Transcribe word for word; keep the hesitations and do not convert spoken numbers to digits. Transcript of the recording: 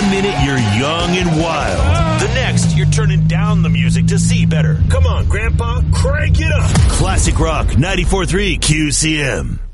One minute you're young and wild. The next, you're turning down the music to see better. Come on, Grandpa, crank it up. Classic Rock ninety-four point three Q C M.